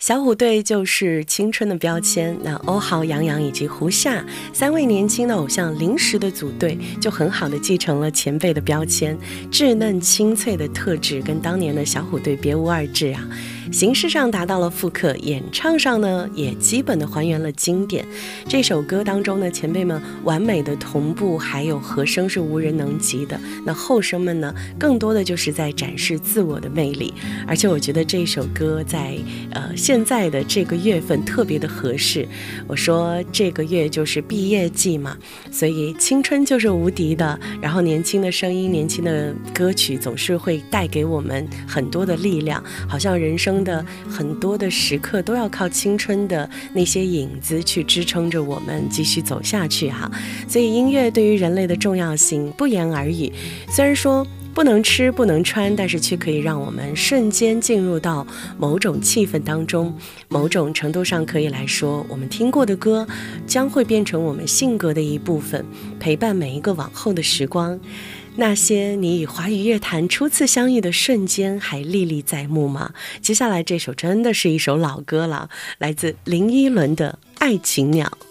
小虎队就是青春的标签，那欧豪、杨洋以及胡夏三位年轻的偶像临时的组队，就很好的继承了前辈的标签，稚嫩清脆的特质跟当年的小虎队别无二致啊。形式上达到了复刻，演唱上呢也基本的还原了经典。这首歌当中呢，前辈们完美的同步，还有和声是无人能及的。那后生们呢，更多的就是在展示自我的魅力。而且我觉得这首歌在现在的这个月份特别的合适。我说这个月就是毕业季嘛，所以青春就是无敌的。然后年轻的声音、年轻的歌曲总是会带给我们很多的力量，好像人生的很多的时刻都要靠青春的那些影子去支撑着我们继续走下去哈。所以音乐对于人类的重要性不言而喻，虽然说不能吃不能穿，但是却可以让我们瞬间进入到某种气氛当中。某种程度上可以来说，我们听过的歌将会变成我们性格的一部分，陪伴每一个往后的时光。那些你与华语乐坛初次相遇的瞬间还历历在目吗？接下来这首真的是一首老歌了，来自林依轮的《爱情鸟》。